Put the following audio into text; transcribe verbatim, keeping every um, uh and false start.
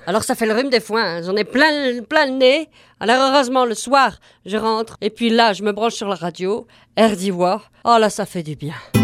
Alors ça fait le rhume des foins, hein. J'en ai plein, plein le nez. Alors heureusement, le soir, je rentre. Et puis là, je me branche sur la radio. R d'Ivoire. Oh là, ça fait du bien.